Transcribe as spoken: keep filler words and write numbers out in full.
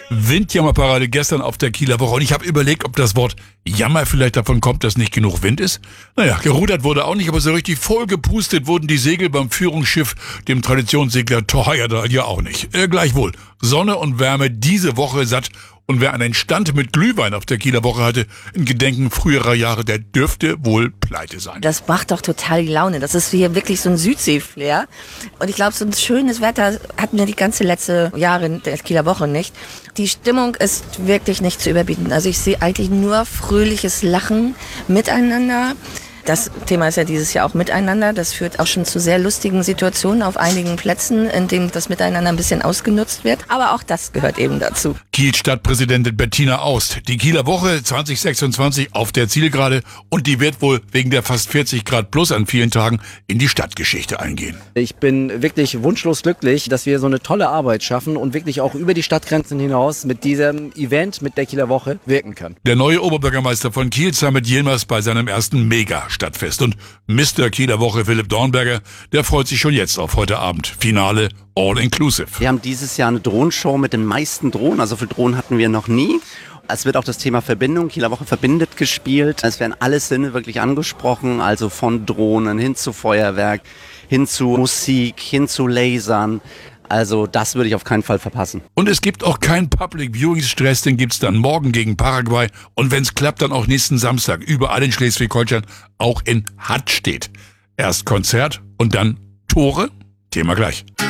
Windjammerparade gestern auf der Kieler Woche und ich habe überlegt, ob das Wort Jammer vielleicht davon kommt, dass nicht genug Wind ist. Naja, gerudert wurde auch nicht, aber so richtig vollgepustet wurden die Segel beim Führungsschiff, dem Traditionssegler Thor Heyerdahl, ja auch nicht. Äh, gleichwohl, Sonne und Wärme diese Woche satt. Und wer einen Stand mit Glühwein auf der Kieler Woche hatte, in Gedenken früherer Jahre, der dürfte wohl pleite sein. Das macht doch total die Laune. Das ist hier wirklich so ein Südsee-Flair. Und ich glaube, so ein schönes Wetter hatten wir die ganze letzte Jahre der Kieler Woche nicht. Die Stimmung ist wirklich nicht zu überbieten. Also ich sehe eigentlich nur fröhliches Lachen miteinander. Das Thema ist ja dieses Jahr auch Miteinander. Das führt auch schon zu sehr lustigen Situationen auf einigen Plätzen, in denen das Miteinander ein bisschen ausgenutzt wird. Aber auch das gehört eben dazu. Kiels Stadtpräsidentin Bettina Aust. Die Kieler Woche zwanzig sechsundzwanzig auf der Zielgerade und die wird wohl wegen der fast vierzig Grad plus an vielen Tagen in die Stadtgeschichte eingehen. Ich bin wirklich wunschlos glücklich, dass wir so eine tolle Arbeit schaffen und wirklich auch über die Stadtgrenzen hinaus mit diesem Event, mit der Kieler Woche wirken können. Der neue Oberbürgermeister von Kiel, Samet Yilmaz, bei seinem ersten Mega Stadtfest. Und Mister Kieler Woche Philipp Dornberger, der freut sich schon jetzt auf heute Abend. Finale All Inclusive. Wir haben dieses Jahr eine Drohnenshow mit den meisten Drohnen. Also für Drohnen hatten wir noch nie. Es wird auch das Thema Verbindung, Kieler Woche verbindet, gespielt. Es werden alle Sinne wirklich angesprochen. Also von Drohnen hin zu Feuerwerk, hin zu Musik, hin zu Lasern. Also das würde ich auf keinen Fall verpassen. Und es gibt auch keinen Public Viewing-Stress, den gibt's dann morgen gegen Paraguay. Und wenn's klappt, dann auch nächsten Samstag. Überall in Schleswig-Holstein, auch in Hattstedt. Erst Konzert und dann Tore. Thema gleich.